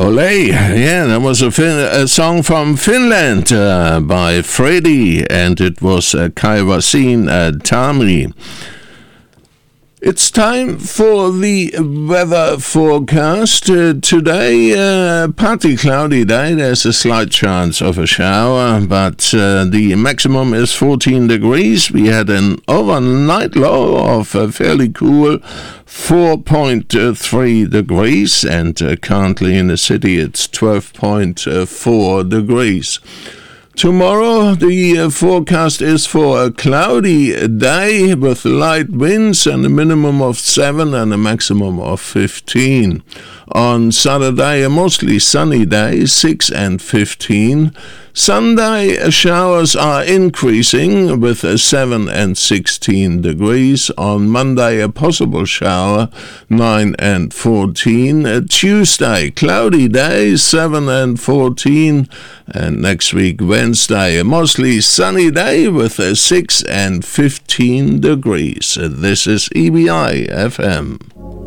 Ole, yeah, that was a song from Finland by Freddie, and it was Kaivasin Tamri. It's time for the weather forecast. Today, partly cloudy day. There's a slight chance of a shower, but the maximum is 14 degrees. We had an overnight low of fairly cool 4.3 degrees, and currently in the city it's 12.4 degrees. Tomorrow, the forecast is for a cloudy day with light winds and a minimum of 7 and a maximum of 15. On Saturday, a mostly sunny day, 6 and 15. Sunday, showers are increasing with 7 and 16 degrees. On Monday, a possible shower, 9 and 14. Tuesday, cloudy day, 7 and 14. And next week, Wednesday, a mostly sunny day with 6 and 15 degrees. This is EBI FM.